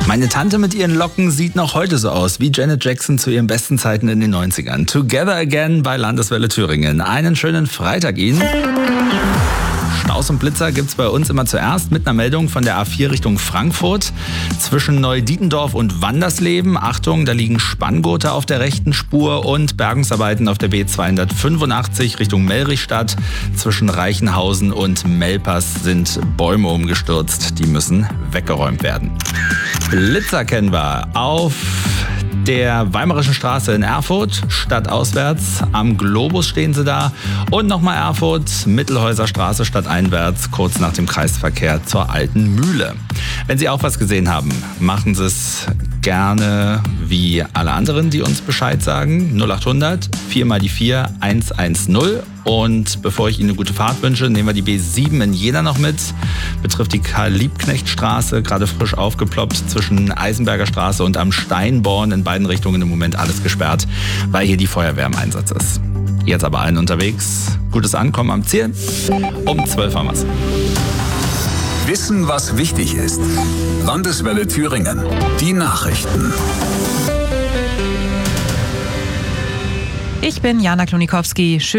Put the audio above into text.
Meine Tante mit ihren Locken sieht noch heute so aus wie Janet Jackson zu ihren besten Zeiten in den 90ern. Together Again bei Landeswelle Thüringen. Einen schönen Freitag Ihnen. Staus und Blitzer gibt's bei uns immer zuerst mit einer Meldung von der A4 Richtung Frankfurt. Zwischen Neudietendorf und Wandersleben. Achtung, da liegen Spanngurte auf der rechten Spur und Bergungsarbeiten auf der B285 Richtung Mellrichstadt. Zwischen Reichenhausen und Melpers sind Bäume umgestürzt. Die müssen weggeräumt werden. Blitzer kennen wir auf der Weimarischen Straße in Erfurt, stadtauswärts. Am Globus stehen sie da. Und nochmal Erfurt, Mittelhäuser Straße stadteinwärts, kurz nach dem Kreisverkehr zur Alten Mühle. Wenn Sie auch was gesehen haben, machen Sie es gerne wie alle anderen, die uns Bescheid sagen. 0800 4 mal die 4 110. Und bevor ich Ihnen eine gute Fahrt wünsche, nehmen wir die B7 in Jena noch mit. Betrifft die Karl-Liebknecht-Straße, gerade frisch aufgeploppt zwischen Eisenberger Straße und am Steinborn. In beiden Richtungen im Moment alles gesperrt, weil hier die Feuerwehr im Einsatz ist. Jetzt aber allen unterwegs. Gutes Ankommen am Ziel. Um 12 haben wir's. Wissen, was wichtig ist. Landeswelle Thüringen. Die Nachrichten. Ich bin Jana Klonikowski.